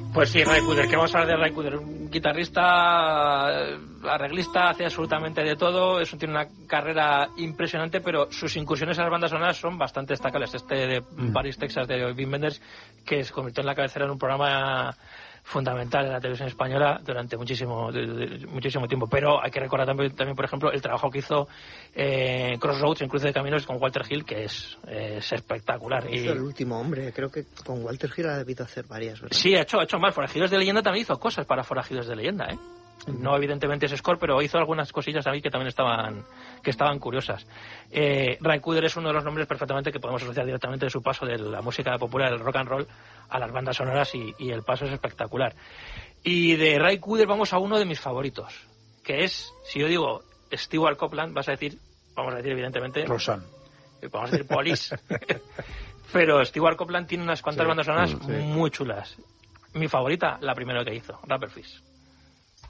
Pues sí, Ray Cooder, ¿qué vamos a hablar de Ray Cooder? Un guitarrista, arreglista, hace absolutamente de todo, tiene una carrera impresionante, pero sus incursiones en las bandas sonoras son bastante destacables. De Paris, Texas, de Wim Wenders, que se convirtió en la cabecera en un programa fundamental en la televisión española durante muchísimo tiempo. Pero hay que recordar también, por ejemplo, el trabajo que hizo Crossroads en Cruce de Caminos con Walter Hill, que es espectacular. Hizo El último hombre, creo que con Walter Hill ha debido hacer varias, ¿verdad? Sí, ha hecho más. Forajidos de Leyenda también hizo cosas para Forajidos de Leyenda, ¿eh? No evidentemente ese score, pero hizo algunas cosillas a mí que también estaban curiosas. Ray Cooder es uno de los nombres perfectamente que podemos asociar directamente de su paso de la música popular, del rock and roll, a las bandas sonoras, y el paso es espectacular. Y de Ray Cooder vamos a uno de mis favoritos, que es, si yo digo Stewart Copeland, vamos a decir evidentemente Rosanne. Vamos a decir Police. Pero Stewart Copeland tiene unas cuantas bandas sonoras muy chulas. Mi favorita, la primera que hizo, Rubber Fish.